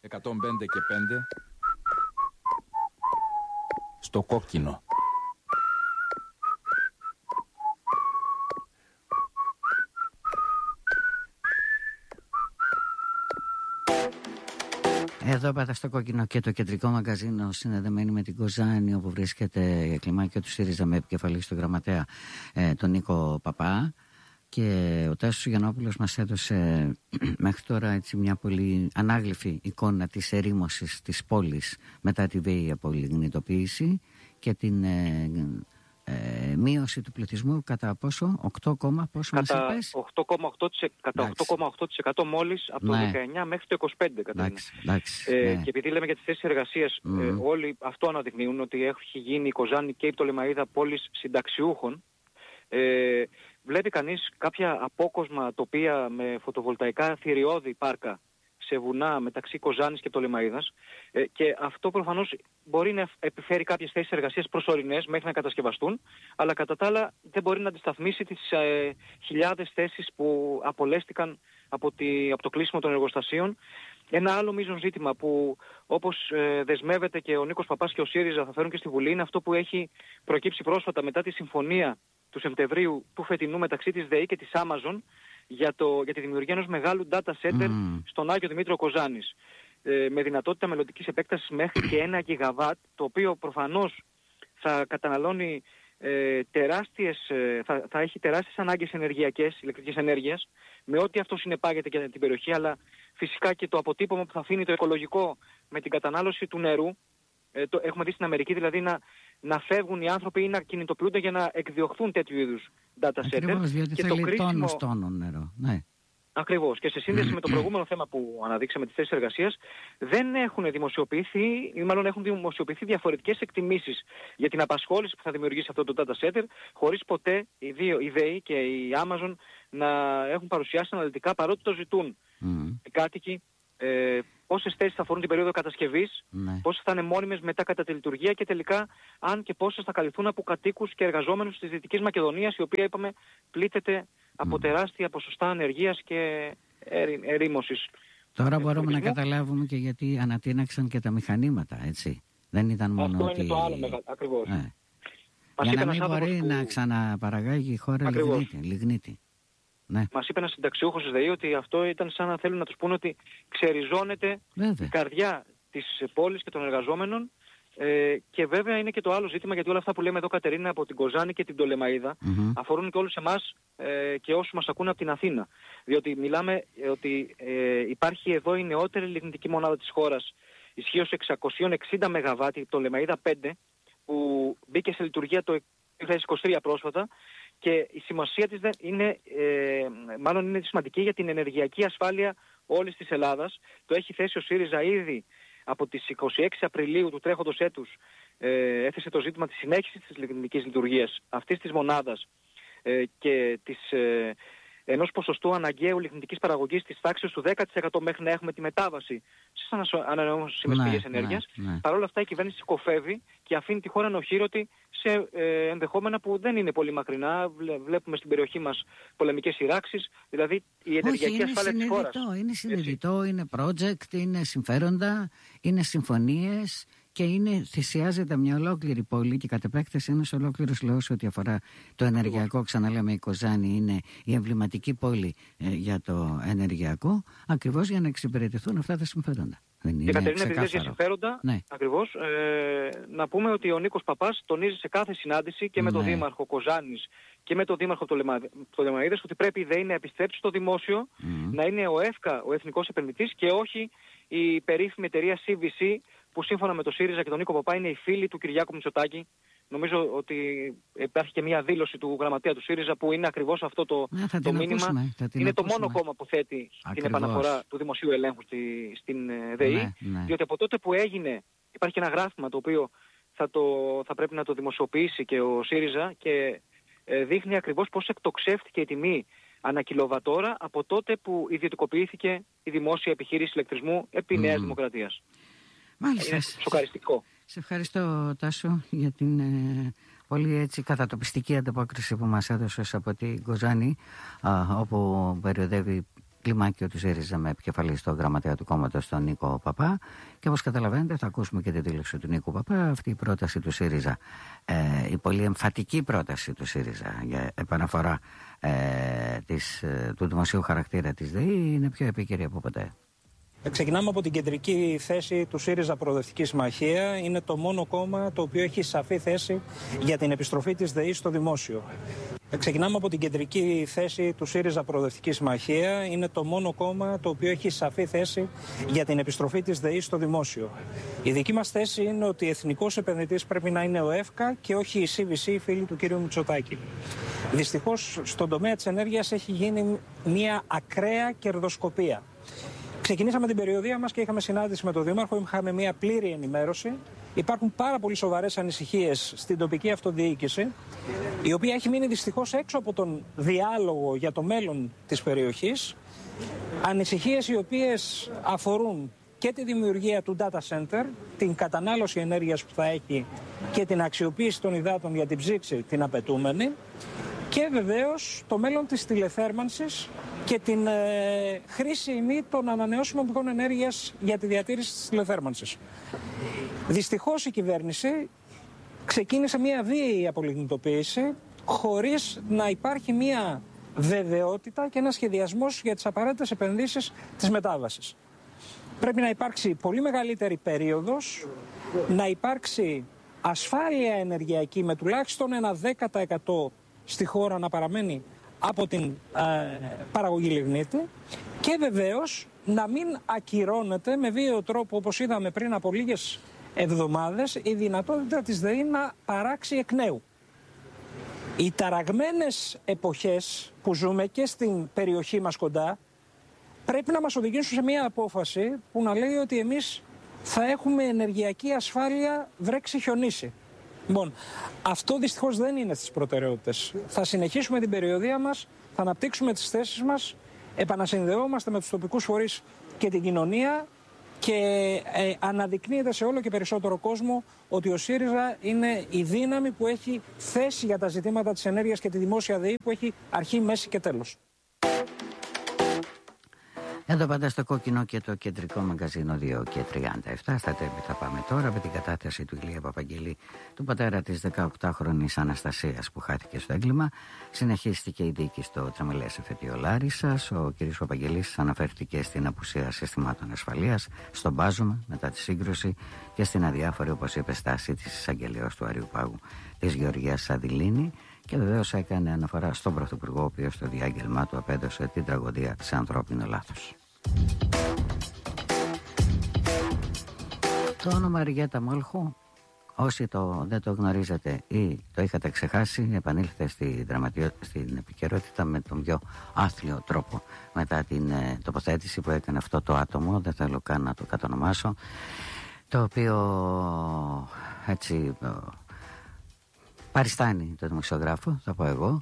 105 και 5 στο κόκκινο. Εδώ πάτα στο κόκκινο και το κεντρικό μαγκαζίνο συνδεδεμένοι με την Κοζάνη, όπου βρίσκεται κλιμάκιο του ΣΥΡΙΖΑ με επικεφαλή στο γραμματέα τον Νίκο Παπά. Και ο Τάσος Γιαννόπουλος μας έδωσε μέχρι τώρα έτσι μια πολύ ανάγλυφη εικόνα της ερήμωσης της πόλης μετά τη βίαιη απολιγνητοποίηση και την μείωση του πληθυσμού κατά πόσο, 8, πόσο μας είπες? 8,8% μόλις από το 19 μέχρι το 25. Ναι. Και επειδή λέμε για τις θέσεις εργασίας, όλοι αυτό αναδεικνύουν ότι έχει γίνει η Κοζάνη και η Πτολεμαΐδα πόλεις συνταξιούχων. Βλέπει κανείς κάποια απόκοσμα τοπία με φωτοβολταϊκά θηριώδη πάρκα σε βουνά μεταξύ Κοζάνης και Πτολεμαΐδας, και αυτό προφανώς μπορεί να επιφέρει κάποιες θέσεις εργασίας προσωρινές μέχρι να κατασκευαστούν, αλλά κατά τα άλλα δεν μπορεί να αντισταθμίσει τις χιλιάδες θέσεις που απολέστηκαν από το κλείσιμο των εργοστασίων. Ένα άλλο μείζον ζήτημα που όπως δεσμεύεται και ο Νίκος Παπάς και ο ΣΥΡΙΖΑ θα φέρουν και στη Βουλή είναι αυτό που έχει προκύψει πρόσφατα μετά τη συμφωνία του Σεπτεμβρίου του φετινού μεταξύ της ΔΕΗ και της Amazon για τη δημιουργία ενός μεγάλου data center στον Άγιο Δημήτριο Κοζάνης, με δυνατότητα μελλοντικής επέκτασης μέχρι και 1 γιγαβάτ, το οποίο προφανώς θα καταναλώνει θα έχει τεράστιες ανάγκες ενεργειακές, ηλεκτρικής ενέργειας, με ό,τι αυτό συνεπάγεται και την περιοχή, αλλά φυσικά και το αποτύπωμα που θα αφήνει το οικολογικό με την κατανάλωση του νερού. Έχουμε δει στην Αμερική δηλαδή να φεύγουν οι άνθρωποι ή να κινητοποιούνται για να εκδιωχθούν τέτοιου είδους data center. Ακριβώς, διότι και θέλει τόνος νερό. Ναι. Ακριβώς. Και σε σύνδεση με το προηγούμενο θέμα που αναδείξαμε, τις θέσεις εργασίας, δεν έχουν δημοσιοποιηθεί, ή μάλλον έχουν δημοσιοποιηθεί διαφορετικές εκτιμήσεις για την απασχόληση που θα δημιουργήσει αυτό το data center, χωρίς ποτέ η ΔΕΗ και η Amazon να έχουν παρουσιάσει αναλυτικά, παρότι το ζητούν οι κάτοικοι, πόσες θέσεις θα αφορούν την περίοδο κατασκευής, πόσες θα είναι μόνιμες μετά κατά τη λειτουργία και τελικά αν και πόσες θα καλυφθούν από κατοίκους και εργαζόμενους της Δυτικής Μακεδονίας, η οποία είπαμε πλήττεται από τεράστια ποσοστά ανεργίας και ερήμωσης. Τώρα μπορούμε να καταλάβουμε και γιατί ανατείναξαν και τα μηχανήματα, έτσι. Δεν ήταν μόνο αυτό ότι... είναι το άλλο μεγάλο, ακριβώς. Για να μην μπορεί να ξαναπαραγάγει η χώρα λιγνίτη. Ναι. Μας είπε ένας συνταξιούχος της ΔΕΗ ότι αυτό ήταν σαν να θέλουν να τους πούνε ότι ξεριζώνεται η καρδιά της πόλης και των εργαζόμενων. Και βέβαια είναι και το άλλο ζήτημα, γιατί όλα αυτά που λέμε εδώ, Κατερίνα, από την Κοζάνη και την Πτολεμαΐδα αφορούν και όλους εμάς και όσους μας ακούνε από την Αθήνα. Διότι μιλάμε ότι υπάρχει εδώ η νεότερη λιγνητική μονάδα της χώρας, ισχύως 660 ΜΒ, η Πτολεμαΐδα 5, που μπήκε σε λειτουργία το 2023 πρόσφατα. Και η σημασία της είναι σημαντική για την ενεργειακή ασφάλεια όλης της Ελλάδας. Το έχει θέσει ο ΣΥΡΙΖΑ ήδη από τις 26 Απριλίου του τρέχοντος έτους. Έθεσε το ζήτημα της συνέχισης της λιγνητικής λειτουργίας αυτής της μονάδας και ενός ποσοστού αναγκαίου λιγνητικής παραγωγής της τάξης του 10% μέχρι να έχουμε τη μετάβαση στις ανανεώσιμες πηγές ενέργειας. Παρ' όλα αυτά η κυβέρνηση κοφεύει και αφήνει τη χώρα νοχήρωτη σε ενδεχόμενα που δεν είναι πολύ μακρινά. Βλέπουμε στην περιοχή μας πολεμικές σειράξεις, δηλαδή η ενεργειακή ασφάλεια της χώρας. Είναι συνειδητό, είναι project, είναι συμφέροντα, είναι συμφωνίες και θυσιάζεται μια ολόκληρη πόλη και κατ' επέκταση ένας ολόκληρος λαός ό,τι αφορά το ενεργειακό. Ξαναλέμε, η Κοζάνη είναι η εμβληματική πόλη για το ενεργειακό, ακριβώς για να εξυπηρετηθούν αυτά τα συμφέροντα. Και Κατερίνα, επειδή για συμφέροντα, ακριβώς, να πούμε ότι ο Νίκος Παπάς τονίζει σε κάθε συνάντηση και με τον Δήμαρχο Κοζάνης και με τον Δήμαρχο Πτολεμαΐδας ότι πρέπει η ΔΕΗ να επιστρέψει στο δημόσιο, να είναι ο ΕΦΚΑ ο εθνικός επενδυτής και όχι η περίφημη εταιρεία CVC, που σύμφωνα με τον ΣΥΡΙΖΑ και τον Νίκο Παπά είναι η φίλη του Κυριάκου Μητσοτάκη. Νομίζω ότι υπάρχει και μια δήλωση του γραμματέα του ΣΥΡΙΖΑ που είναι ακριβώς αυτό το μήνυμα. Είναι το μόνο κόμμα που θέτει την επαναφορά του δημοσίου ελέγχου στην ΔΕΗ. Διότι από τότε που έγινε, υπάρχει ένα γράφημα το οποίο θα πρέπει να το δημοσιοποιήσει και ο ΣΥΡΙΖΑ και δείχνει ακριβώς πώς εκτοξεύτηκε η τιμή ανά κιλοβατόρα από τότε που ιδιωτικοποιήθηκε η δημόσια επιχείρηση ηλεκτρισμού επί Νέας Δημοκρατίας. Μάλιστα. Είναι σοκαριστικό. Σε ευχαριστώ, Τάσο, για την πολύ έτσι κατατοπιστική ανταπόκριση που μας έδωσες από την Κοζάνη, όπου περιοδεύει κλιμάκιο του ΣΥΡΙΖΑ με επικεφαλή στο γραμματέα του κόμματος τον Νίκο Παπά. Και όπως καταλαβαίνετε, θα ακούσουμε και τη δήλωση του Νίκου Παπά. Αυτή η πρόταση του ΣΥΡΙΖΑ, η πολύ εμφατική πρόταση του ΣΥΡΙΖΑ για επαναφορά του δημοσίου χαρακτήρα της ΔΕΗ, είναι πιο επίκαιρη από ποτέ. Ξεκινάμε από την κεντρική θέση του ΣΥΡΙΖΑ Προοδευτική Συμμαχία. Είναι το μόνο κόμμα το οποίο έχει σαφή θέση για την επιστροφή της ΔΕΗ στο δημόσιο. Ξεκινάμε από την κεντρική θέση του ΣΥΡΙΖΑ Προοδευτική Συμμαχία. Είναι το μόνο κόμμα το οποίο έχει σαφή θέση για την επιστροφή της ΔΕΗ στο δημόσιο. Η δική μας θέση είναι ότι εθνικός επενδυτής πρέπει να είναι ο ΕΦΚΑ και όχι η CVC, οι φίλοι του κ. Μητσοτάκη. Δυστυχώς, στον τομέα της ενέργειας έχει γίνει μια ακραία κερδοσκοπία. Ξεκινήσαμε την περιοδεία μας και είχαμε συνάντηση με τον Δήμαρχο, είχαμε μια πλήρη ενημέρωση. Υπάρχουν πάρα πολύ σοβαρές ανησυχίες στην τοπική αυτοδιοίκηση, η οποία έχει μείνει δυστυχώς έξω από τον διάλογο για το μέλλον της περιοχής. Ανησυχίες οι οποίες αφορούν και τη δημιουργία του data center, την κατανάλωση ενέργειας που θα έχει και την αξιοποίηση των υδάτων για την ψήξη την απαιτούμενη. Και βεβαίως το μέλλον της τηλεθέρμανσης και την χρήση ή μη των ανανεώσιμων πηγών ενέργειας για τη διατήρηση της τηλεθέρμανσης. Δυστυχώς η κυβέρνηση ξεκίνησε μια βίαιη απολιγνητοποίηση χωρίς να υπάρχει μια βεβαιότητα και ένα σχεδιασμός για τις απαραίτητες επενδύσεις της μετάβασης. Πρέπει να υπάρξει πολύ μεγαλύτερη περίοδος, να υπάρξει ασφάλεια ενεργειακή με τουλάχιστον ένα 10% στη χώρα να παραμένει από την παραγωγή λιγνίτη και βεβαίως να μην ακυρώνεται με βίαιο τρόπο, όπως είδαμε πριν από λίγες εβδομάδες, η δυνατότητα της ΔΕΗ να παράξει εκ νέου. Οι ταραγμένες εποχές που ζούμε και στην περιοχή μας κοντά πρέπει να μας οδηγήσουν σε μια απόφαση που να λέει ότι εμείς θα έχουμε ενεργειακή ασφάλεια βρέξει χιονίσει. Λοιπόν, αυτό δυστυχώς δεν είναι στις προτεραιότητες. Θα συνεχίσουμε την περιοδεία μας, θα αναπτύξουμε τις θέσεις μας, επανασυνδεόμαστε με τους τοπικούς φορείς και την κοινωνία και αναδεικνύεται σε όλο και περισσότερο κόσμο ότι ο ΣΥΡΙΖΑ είναι η δύναμη που έχει θέση για τα ζητήματα της ενέργειας και τη δημόσια ΔΕΗ που έχει αρχή, μέση και τέλος. Εδώ πάντα στο κόκκινο και το κεντρικό μαγκαζίνο 2:37. Στα τέμπη θα πάμε τώρα με την κατάθεση του Ηλία Παπαγγελή, του πατέρα της 18χρονης Αναστασίας που χάθηκε στο έγκλημα. Συνεχίστηκε η δίκη στο Τρεμελές Εφετείο Λάρισσας. Ο κ. Παπαγγελής αναφέρθηκε στην απουσία συστημάτων ασφαλείας, στον μπάζωμα μετά τη σύγκρουση και στην αδιάφορη, όπως είπε, στάση της εισαγγελέως του Αριουπάγου της Γεωργίας Σαντιλίνη. Και βεβαίως έκανε αναφορά στον Πρωθυπουργό, ο οποίος στο διάγγελμά του απέδωσε την τραγωδία σε ανθρώπινο λάθος. Το όνομα Αργέτα Μόλχου, όσοι δεν το γνωρίζετε ή το είχατε ξεχάσει, επανήλθε στην επικαιρότητα με τον πιο άθλιο τρόπο μετά την τοποθέτηση που έκανε αυτό το άτομο, δεν θέλω καν να το κατονομάσω, το οποίο έτσι παριστάνει τον δημοσιογράφο, θα πω εγώ,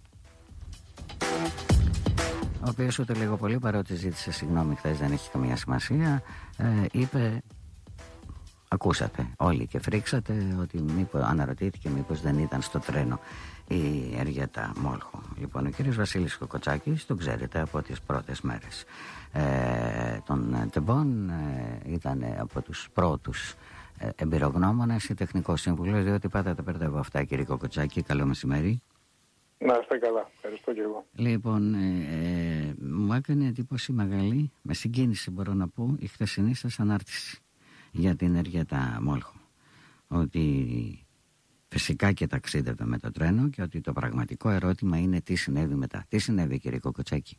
ο οποίος ούτε λίγο πολύ, παρότι ζήτησε συγγνώμη χθες, δεν έχει καμία σημασία, είπε, ακούσατε όλοι και φρίξατε, ότι αναρωτήθηκε μήπως δεν ήταν στο τρένο η Αργέτα Μόλχου. Λοιπόν, ο κύριος Βασίλης Κοκοτσάκης, τον ξέρετε από τις πρώτες μέρες των τεμπών, ήταν από τους πρώτους εμπειρογνώμονας ή τεχνικός σύμβουλος, διότι πάντα τα μπερδεύω αυτά, κύριε Κοκοτσάκη. Καλό μεσημέρι. Να είστε καλά. Ευχαριστώ και εγώ. Λοιπόν, μου έκανε εντύπωση μεγάλη, με συγκίνηση μπορώ να πω, η χθεσινή σας ανάρτηση για την Αργέτα Μόλχου. Ότι φυσικά και ταξίδευε με το τρένο και ότι το πραγματικό ερώτημα είναι τι συνέβη μετά. Τι συνέβη, κύριε Κοκοτσάκη?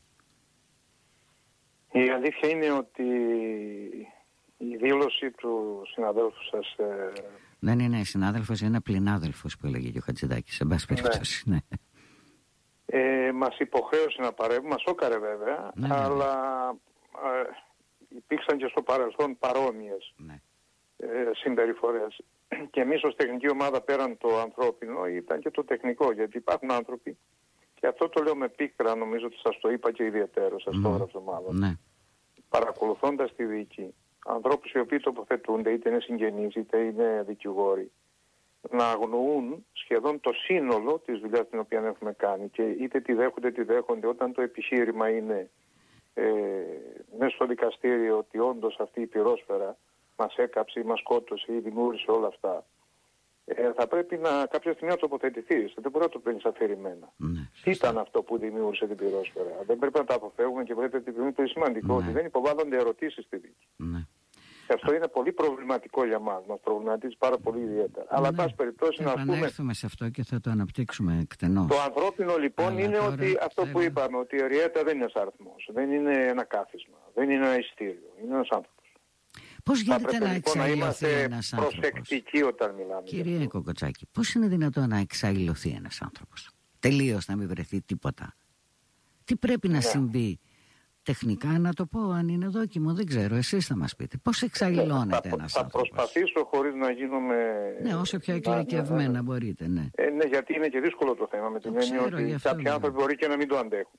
Η αλήθεια είναι ότι η δήλωση του συναδέλφου σας... Δεν είναι συνάδελφος, είναι πληνάδελφος που έλεγε και ο Χατζηδάκης, σε πάση περιπτώσει. Ναι. Μας υποχρέωσε να παρεύουμε, μας σόκαρε βέβαια, ναι, αλλά υπήρξαν και στο παρελθόν παρόμοιες συμπεριφορές. Και εμείς ως τεχνική ομάδα, πέραν το ανθρώπινο, ήταν και το τεχνικό, γιατί υπάρχουν άνθρωποι, και αυτό το λέω με πίκρα, νομίζω ότι σας το είπα και ιδιαίτερο, σας το έγραψα μάλλον, παρακολουθώντας τη δίκη, ανθρώπους οι οποίοι τοποθετούνται, είτε είναι συγγενείς είτε είναι δικηγόροι, να αγνοούν σχεδόν το σύνολο της δουλειάς την οποία έχουμε κάνει, και είτε τη δέχονται όταν το επιχείρημα είναι μέσα στο δικαστήριο ότι όντως αυτή η πυρόσφαιρα μας έκαψε ή μας σκότωσε ή δημιούργησε όλα αυτά, θα πρέπει κάποια στιγμή να τοποθετηθείς. Δεν μπορεί να το παίρνεις αφηρημένα. Τι ήταν αυτό που δημιούργησε την πυρόσφαιρα? Δεν πρέπει να τα αποφεύγουμε και πρέπει να είναι πολύ σημαντικό ότι δεν υποβάλλονται ερωτήσεις στη δίκη. Και αυτό είναι πολύ προβληματικό για μας. Μας προβληματίζει πάρα πολύ ιδιαίτερα. Αλλά εν πάση περιπτώσει να πούμε. Θα επανέλθουμε σε αυτό και θα το αναπτύξουμε εκτενώς. Το ανθρώπινο λοιπόν είναι ότι αυτό που είπαμε, ότι η Ριέτα δεν είναι ένας αριθμός, δεν είναι ένα κάθισμα, δεν είναι ένα ειστήριο, είναι ένας άνθρωπος. Πώς γίνεται να εξαϊλωθεί είμαστε ένας άνθρωπος? προσεκτικοί όταν μιλάμε. Κύριε Κοκοτσάκη, πώς είναι δυνατόν να εξαϊλωθεί ένας άνθρωπος? Τελείως να μην βρεθεί τίποτα. Τι πρέπει να συμβεί? Τεχνικά να το πω, αν είναι δόκιμο, δεν ξέρω, εσείς θα μας πείτε. Πώς εξαϊλώνεται ένας άνθρωπος? Θα προσπαθήσω χωρίς να γίνουμε... Ναι, όσο πιο εκλεκευμένα μπορείτε, ναι. Ναι, γιατί είναι και δύσκολο το θέμα, με την έννοια ότι κάποιοι άνθρωποι μπορεί και να μην το αντέχουν.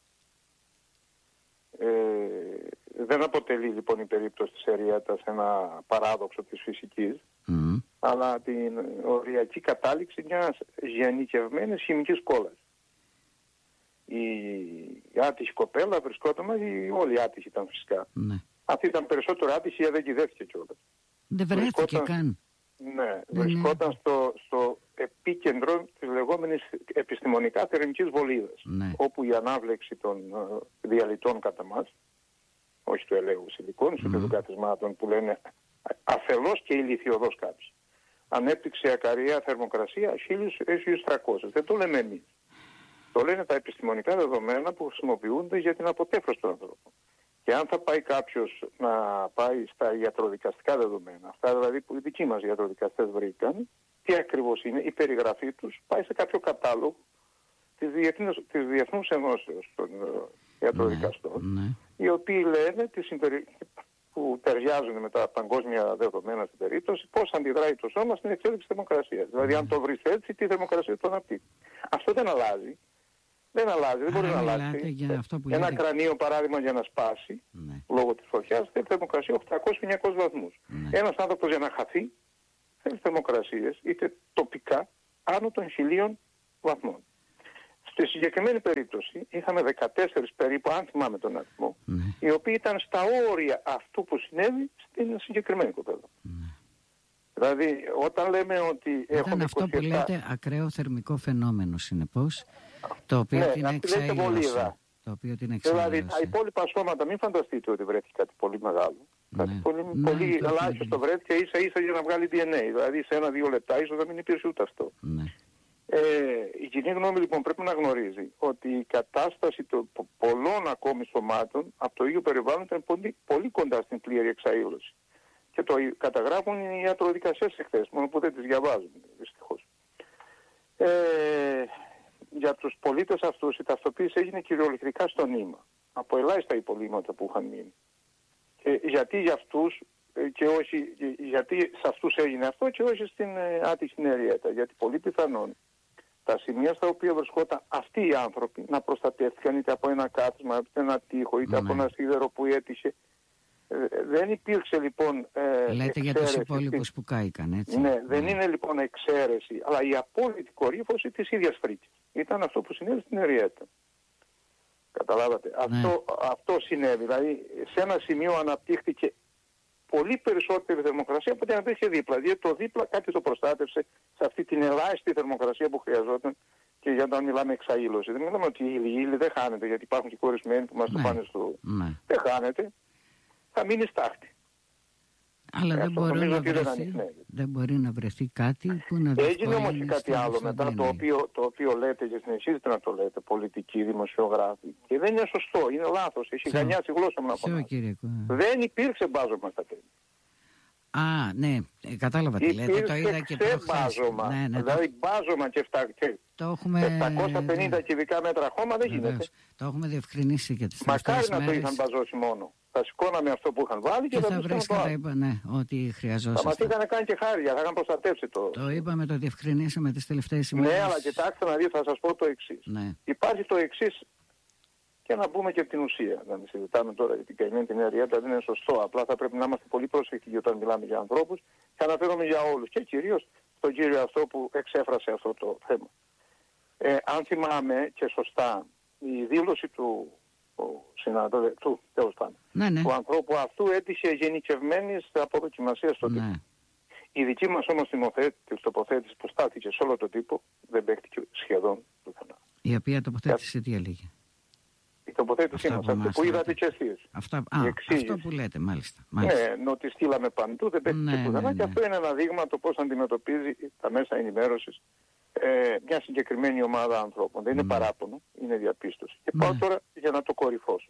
Δεν αποτελεί λοιπόν η περίπτωση της Ριέτας ένα παράδοξο της φυσικής, αλλά την οριακή κατάληξη μιας γενικευμένης χημικής κόλας. Η άτυχη κοπέλα βρισκόταν μαζί, όλοι οι άτυχοι ήταν φυσικά. Αυτή ήταν περισσότερο άτυχη γιατί δεν κυδεύτηκε κιόλας. Δεν βρέθηκε καν. Ναι, βρισκόταν στο επίκεντρο της λεγόμενης επιστημονικά θερμικής βολίδας, όπου η ανάβλεξη των διαλυτών κατά μας, όχι του ελαίου υλικών, των καθισμάτων που λένε αφελώς και ηλιθιωδώς κάποιοι, ανέπτυξε ακαριά θερμοκρασία 1300. Δεν το λέμε εμείς. Το λένε τα επιστημονικά δεδομένα που χρησιμοποιούνται για την αποτέφρωση των ανθρώπων. Και αν θα πάει κάποιος να πάει στα ιατροδικαστικά δεδομένα, αυτά δηλαδή που οι δικοί μας ιατροδικαστές βρήκαν, τι ακριβώς είναι, η περιγραφή τους πάει σε κάποιο κατάλογο της Διεθνούς Ενώσεως των Ιατροδικαστών, οι οποίοι λένε που ταιριάζουν με τα παγκόσμια δεδομένα στην περίπτωση, πώς αντιδράει το σώμα στην εξέλιξη της θερμοκρασίας. Δηλαδή αν το βρεις έτσι, τι θερμοκρασία το αναπτύσσει. Αυτό δεν αλλάζει. Δεν αλλάζει, δεν μπορεί να αλλάξει. Ένα κρανίο παράδειγμα για να σπάσει, λόγω της φωτιάς, θέλει θερμοκρασία 800-900 βαθμούς. Ένας άνθρωπος για να χαθεί θέλει θερμοκρασίες, είτε τοπικά, άνω των 1000 βαθμών. Στη συγκεκριμένη περίπτωση είχαμε 14 περίπου, αν θυμάμαι τον αριθμό, οι οποίοι ήταν στα όρια αυτού που συνέβη στην συγκεκριμένη κοπέλα. Δηλαδή, όταν λέμε ότι έχουμε αυτό 27... που λέτε ακραίο θερμικό φαινόμενο, συνεπώς, το οποίο την εξαήλωσε. Δηλαδή, τα υπόλοιπα σώματα, μην φανταστείτε ότι βρέθηκε κάτι πολύ μεγάλο. Κάτι πολύ ελάχιστο βρέθηκε ίσα-ίσα για να βγάλει DNA. Δηλαδή, σε 1-2 λεπτά ίσως δεν μην υπήρχε ούτε αυτό. Η κοινή γνώμη λοιπόν πρέπει να γνωρίζει ότι η κατάσταση των πολλών ακόμη σωμάτων από το ίδιο περιβάλλον ήταν πολύ κοντά στην πλήρη εξαήλωση. Και το καταγράφουν οι ιατροδικαστές εχθές, μόνο που δεν τις διαβάζουν, δυστυχώς. Για τους πολίτες αυτούς η ταυτοποίηση έγινε κυριολεκτικά στο νήμα, από ελάχιστα υπολείμματα που είχαν μείνει. Γιατί για αυτούς και όχι, γιατί σε αυτούς έγινε αυτό και όχι στην άτυχη Ριέτα? Γιατί πολύ πιθανόν τα σημεία στα οποία βρισκόταν αυτοί οι άνθρωποι να προστατεύτηκαν είτε από ένα κάθισμα, είτε ένα τοίχο, είτε από ένα σίδερο που έτυχε. Δεν υπήρξε λοιπόν λέτε για τους υπόλοιπους που κάηκαν, έτσι. Ναι, δεν είναι λοιπόν εξαίρεση, αλλά η απόλυτη κορύφωση της ίδιας φρίκης. Ήταν αυτό που συνέβη στην Ριέτα. Καταλάβατε. Αυτό συνέβη. Δηλαδή σε ένα σημείο αναπτύχθηκε πολύ περισσότερη θερμοκρασία από ό,τι αναπτύχθηκε δίπλα. Δηλαδή το δίπλα κάτι το προστάτευσε σε αυτή την ελάχιστη θερμοκρασία που χρειαζόταν και για να μιλάμε εξαήλωση. Δεν μιλάμε ότι η ύλη δεν χάνεται, γιατί υπάρχουν και κορισμένοι που μας το πάνε στο... Δεν χάνεται. Θα μείνει στάχτη. Αλλά δεν μπορεί να βρεθεί κάτι που να διευκολύνει. Έγινε όμως και κάτι άλλο μετά, το οποίο λέτε και συνεχίζετε να το λέτε, πολιτικοί, δημοσιογράφοι. Και δεν είναι σωστό, είναι λάθος. Έχει γανιάσει η γλώσσα μου να φωνάζει. Δεν υπήρξε μπάζωμα στα τέλη. Α, ναι, κατάλαβα τι λέτε. Το είδα και μπάζωμα. Δηλαδή μπάζωμα και 750 κυβικά μέτρα χώμα δεν γίνεται. Το έχουμε διευκρινίσει και τις τελευταίες μέρες. Μακάρι να το είχαν μπαζώσει μόνο. Θα σηκώναμε αυτό που είχαν βάλει και θα βρίσκαμε ότι χρειαζόταν. Θα μας είχαν κάνει και χάρια, θα είχαν προστατεύσει το... Το είπαμε, το διευκρινίσαμε τις τελευταίες ημέρες. Ναι, αλλά κοιτάξτε να δείτε, θα σας πω το εξής. Υπάρχει το εξής, και να πούμε και την ουσία. Να μην συζητάμε τώρα για την καημένη την Ριέτα, δεν είναι σωστό. Απλά θα πρέπει να είμαστε πολύ προσεκτικοί όταν μιλάμε για ανθρώπους και αναφέρομαι για όλους. Και κυρίως τον κύριο αυτό που εξέφρασε αυτό το θέμα. Αν θυμάμαι και σωστά, η δήλωση του ο συνάδελφος του, τέλος πάντων, του ανθρώπου αυτού έτυχε γενικευμένης αποδοκιμασίας στο τύπο. Η δική μας όμως τοποθέτηση που στάθηκε σε όλο τον τύπο δεν παίχτηκε σχεδόν πουθενά. Η οποία τοποθέτηση τι έλεγε? Η τοποθέτησή μας, αυτή που είδατε και εσείς. Αυτό που λέτε, μάλιστα. Ναι, ότι στείλαμε παντού, δεν παίχτηκε πουθενά και αυτό είναι ένα δείγμα το πώς αντιμετωπίζει τα μέσα ενημέρωσης μια συγκεκριμένη ομάδα ανθρώπων. Δεν είναι παράπονο, είναι διαπίστωση. Και πάω τώρα για να το κορυφώσω.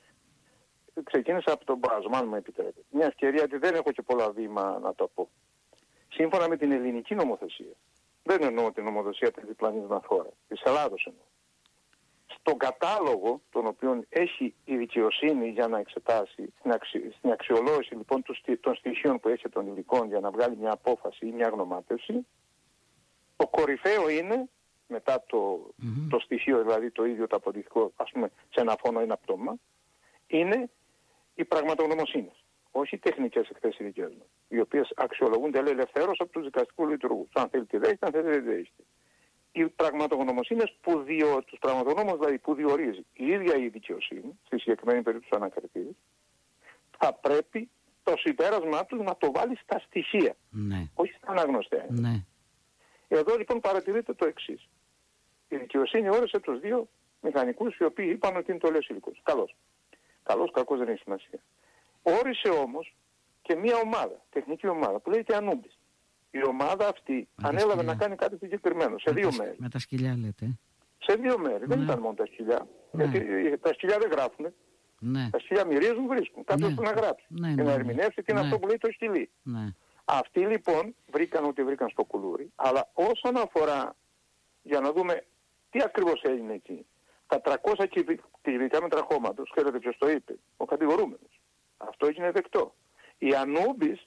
Ξεκίνησα από τον Μπάζμα, αν μου επιτρέπετε. Μια ευκαιρία ότι δεν έχω και πολλά βήμα να το πω. Σύμφωνα με την ελληνική νομοθεσία, δεν εννοώ την νομοθεσία της διπλανής μας χώρας, της Ελλάδος εννοώ. Στον κατάλογο τον οποίο έχει η δικαιοσύνη για να εξετάσει, στην αξιολόγηση λοιπόν των στοιχείων που έχει των υλικών για να βγάλει μια απόφαση ή μια γνωμάτευση, το κορυφαίο είναι, μετά το στοιχείο, δηλαδή το ίδιο το αποδεικτικό, ας πούμε, σε ένα φόνο ή ένα πτώμα, είναι οι πραγματογνωμοσύνες. Όχι οι τεχνικές εκθέσεις δικές μας, οι οποίες αξιολογούνται ελευθέρως από τους δικαστικούς λειτουργούς. Αν θέλει τη δέχεται, αν θέλει δεν δέχεται. Οι πραγματογνωμοσύνες τους πραγματογνώμους δηλαδή που διορίζει η ίδια η δικαιοσύνη, στη συγκεκριμένη περίπτωση ανακριτής, θα πρέπει το συμπέρασμά τους να το βάλει στα στοιχεία, όχι στα αναγνωστέα. Εδώ λοιπόν παρατηρείτε το εξής. Η δικαιοσύνη όρισε τους δύο μηχανικούς οι οποίοι είπαν ότι είναι το λες υλικός. Καλός, κακός δεν έχει σημασία. Όρισε όμως και μια ομάδα, τεχνική ομάδα που λέγεται Ανούμπης. Η ομάδα αυτή ανέλαβε να κάνει κάτι συγκεκριμένο σε δύο μέρη. Με τα σκυλιά λέτε. Σε δύο μέρη. Δεν ήταν μόνο τα σκυλιά. Γιατί τα σκυλιά δεν γράφουν. Τα σκυλιά μυρίζουν, βρίσκουν. Κάποιος που να γράψει. Και να ερμηνεύσει τι είναι αυτό που λέει το σκυλί. Αυτοί λοιπόν βρήκαν ό,τι βρήκαν στο κουλούρι. Αλλά όσον αφορά, για να δούμε τι ακριβώς έγινε εκεί, τα 300 κυβικά μέτρα χώματος, ξέρετε ποιος το είπε? Ο κατηγορούμενος. Αυτό έγινε δεκτό. Η Ανούμπης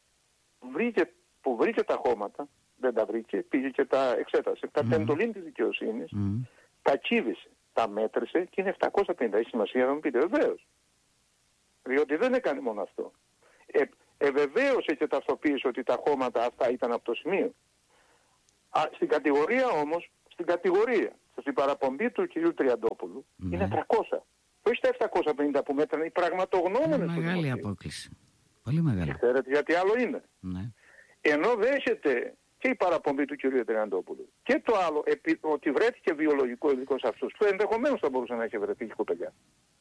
που βρήκε τα χώματα, δεν τα βρήκε, πήγε και τα εξέτασε. Κατά εντολή της δικαιοσύνης, τα κύβησε, τα μέτρησε και είναι 750. Έχει σημασία να μου πείτε, βεβαίως. Διότι δεν έκανε μόνο αυτό. Βεβαίωσε και ταυτοποίησε ότι τα χώματα αυτά ήταν από το σημείο. Στην κατηγορία όμως, στην παραπομπή του κυρίου Τριαντόπουλου, είναι 300. Όχι τα 750 που μέτρανε οι πραγματογνώμονες. Μεγάλη απόκληση. Πολύ μεγάλη. Ξέρετε γιατί άλλο είναι. Ενώ δέχεται και η παραπομπή του κυρίου Τριαντόπουλου και το άλλο, ότι βρέθηκε βιολογικό υλικό σε αυτούς, που ενδεχομένως θα μπορούσε να έχει βρεθεί και κοπελιά.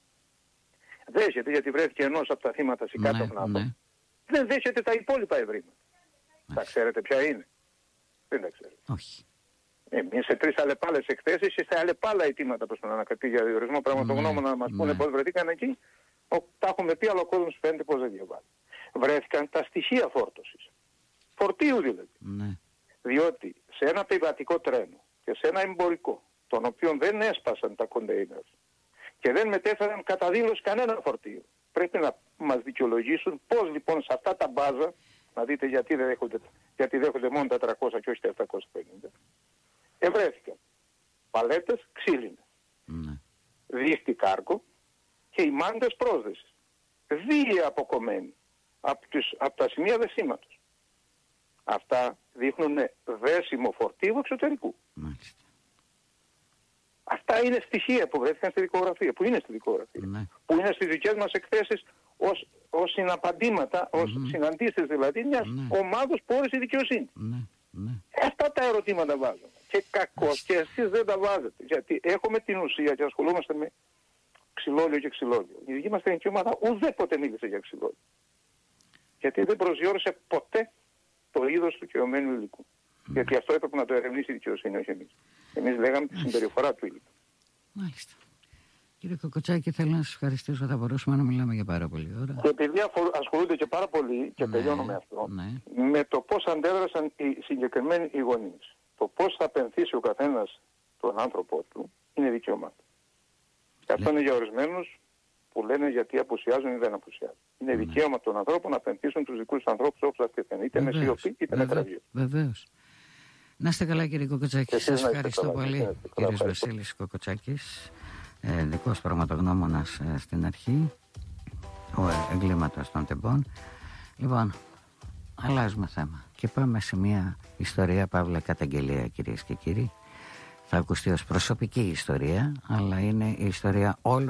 Δέχεται γιατί βρέθηκε ενός από τα θύματα συγκάτω Δεν δέχεται τα υπόλοιπα ευρήματα. Τα ξέρετε ποια είναι? Δεν τα ξέρετε. Όχι. Εμείς σε 3 αλλεπάλες εκθέσεις και σε αλλεπάλα αιτήματα προς τον ανακριτή για διορισμό πραγματογνώμων να μας πούνε πώς βρεθήκαν εκεί. Τα έχουμε πει, αλλά ο κόσμος φαίνεται πως δεν διαβάζει. Βρέθηκαν τα στοιχεία φόρτωσης. Φορτίου δηλαδή. Διότι σε ένα επιβατικό τρένο και σε ένα εμπορικό, τον οποίο δεν έσπασαν τα κοντέινερ και δεν μετέφεραν κατά δήλωση κανένα φορτίο, πρέπει να μας δικαιολογήσουν πώς λοιπόν σε αυτά τα μπάζα, να δείτε γιατί δέχονται μόνο τα 300 και όχι τα 750, ευρέθηκαν παλέτες ξύλινες, δίχτυ κάρκο και οι μάντες πρόσδεσης. Δύο αποκομμένοι από τα σημεία δεσίματος. Αυτά δείχνουν δέσιμο φορτίου εξωτερικού. Αυτά είναι στοιχεία που βρέθηκαν στη δικογραφία, που είναι στη δικογραφία, που είναι στις δικές μας εκθέσεις ως συναπαντήματα, ως συναντήσεις δηλαδή μιας ομάδος που όρισε η δικαιοσύνη. Αυτά τα ερωτήματα βάζουμε. Και κακώς και εσείς δεν τα βάζετε. Γιατί έχουμε την ουσία και ασχολούμαστε με ξυλόλιο και ξυλόλιο. Η δική μας τεχνική ομάδα ουδέποτε μίλησε για ξυλόλιο. Γιατί δεν προσδιορίσε ποτέ το είδος του κεωμένου υλικού. Γιατί αυτό έπρεπε να το ερευνήσει η δικαιοσύνη, όχι εμείς. Εμείς λέγαμε τη συμπεριφορά του υλικού. Μάλιστα. Κύριε Κοκοτσάκη, θέλω να σας ευχαριστήσω. Θα μπορούσαμε να μιλάμε για πάρα πολλή ώρα. Και επειδή ασχολούνται και πάρα πολύ, και τελειώνω με αυτό, με το πώς αντέδρασαν οι συγκεκριμένοι οι γονείς. Το πώς θα πενθήσει ο καθένας τον άνθρωπό του είναι δικαίωμά του. Και αυτό είναι για ορισμένους που λένε γιατί απουσιάζουν ή δεν απουσιάζουν. Είναι δικαίωμα των ανθρώπων να πενθήσουν τους δικούς τους ανθρώπους όπως αυτοί θέλουν. Είτε με σιωπή είτε με τραγία. Βεβαίως. Να είστε καλά κύριε Κοκοτσάκη. Σας ευχαριστώ πολύ. Κύριος Βασίλης Κοκοτσάκης, δικός πραγματογνώμονας στην αρχή εγκλήματος των τεμπών. Λοιπόν, αλλάζουμε θέμα και πάμε σε μια ιστορία, παύλα καταγγελία, κυρίες και κύριοι. Θα ακουστεί ως προσωπική ιστορία, αλλά είναι η ιστορία όλων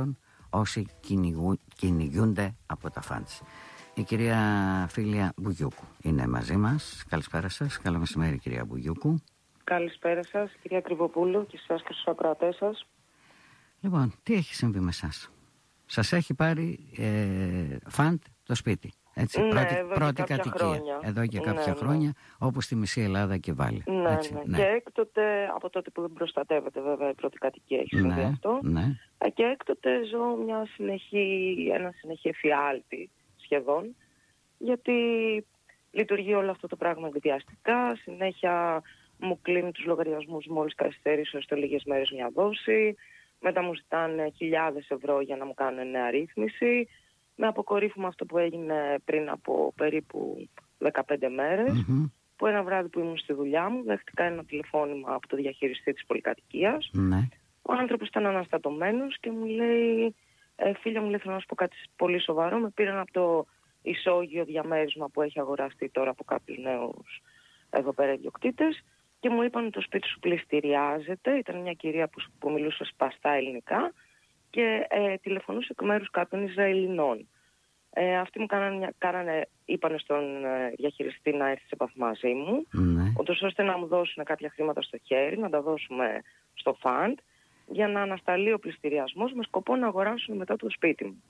όσοι κυνηγούνται από τα φαντς. Η κυρία Φίλια Μπουγιούκου είναι μαζί μας. Καλησπέρα σας. Καλό μεσημέρι, κυρία Μπουγιούκου. Καλησπέρα σας, κυρία Κρυβοπούλου, και σας και στους ακροατές σας. Λοιπόν, τι έχει συμβεί με εσάς? Σας έχει πάρει φαντ το σπίτι, έτσι, Ναι, πρώτη κατοικία. Χρόνια. Εδώ και κάποια χρόνια, όπως στη μισή Ελλάδα και Βάλη. Ναι, έτσι, ναι. Και έκτοτε, από τότε που δεν προστατεύεται βέβαια η πρώτη κατοικία, έχει συμβεί αυτό. Ναι. Και έκτοτε ζω ένα συνεχή εφιάλτη σχεδόν, γιατί λειτουργεί όλο αυτό το πράγμα εκδιαστικά, συνέχεια μου κλείνει τους λογαριασμούς μόλις καθυστερήσω στο λίγες μέρες μια δόση, μετά μου ζητάνε χιλιάδες ευρώ για να μου κάνουν νέα ρύθμιση, με αποκορύφωμα αυτό που έγινε πριν από περίπου 15 μέρες, που ένα βράδυ που ήμουν στη δουλειά μου δέχτηκα ένα τηλεφώνημα από το διαχειριστή της πολυκατοικίας. Ο άνθρωπος ήταν αναστατωμένος και μου λέει, φίλια μου, λέει, θέλω να σου πω κάτι πολύ σοβαρό. Με πήραν από το ισόγειο διαμέρισμα που έχει αγοραστεί τώρα από κάποιους νέους εδώ πέρα ιδιοκτήτες και μου είπαν ότι το σπίτι σου πληστηριάζεται. Ήταν μια κυρία που μιλούσε σπαστά ελληνικά και τηλεφωνούσε εκ μέρους κάποιων Ισραηλινών. Αυτοί μου είπαν στον διαχειριστή να έρθει σε επαφή μαζί μου, ούτως ώστε να μου δώσουν κάποια χρήματα στο χέρι, να τα δώσουμε στο φαντ, για να ανασταλεί ο πληστηριασμός με σκοπό να αγοράσουν μετά το σπίτι μου.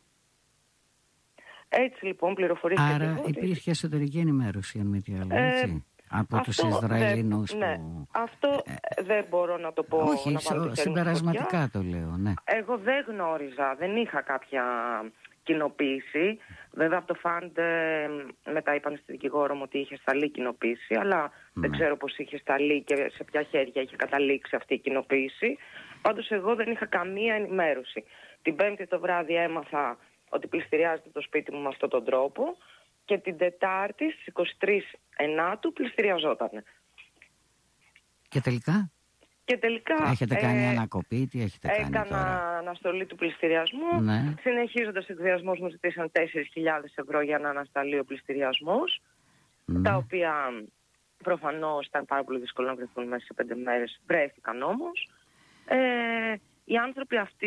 Έτσι λοιπόν πληροφορήθηκα. Άρα υπήρχε εσωτερική ενημέρωση, αν μη τι άλλο, έτσι, από τους Ισραηλινούς Αυτό δεν μπορώ να το πω. Όχι, συμπερασματικά το λέω, ναι. Εγώ δεν γνώριζα, δεν είχα κάποια κοινοποίηση. Βέβαια από το φαντ μετά είπαν στη δικηγόρο μου ότι είχε σταλεί κοινοποίηση, αλλά δεν ξέρω πώς είχε σταλεί και σε ποια χέρια είχε καταλήξει αυτή η κοινοποίηση. Πάντως εγώ δεν είχα καμία ενημέρωση. Την Πέμπτη το βράδυ έμαθα ότι πληστηριάζεται το σπίτι μου με αυτόν τον τρόπο και την Τετάρτη στις 23 Ενάτου πληστηριαζόταν. Και τελικά έχετε κάνει ανακοπή, τι έχετε κάνει τώρα? Έκανα αναστολή του πληστηριασμού. Συνεχίζοντας εκδιασμός μου ζητήσαν 4.000 ευρώ για να ανασταλεί ο πληστηριασμός, τα οποία προφανώς ήταν πάρα πολύ δύσκολο να βρεθούν μέσα σε 5 μέρες. Βρέθηκαν όμως. Οι άνθρωποι αυτοί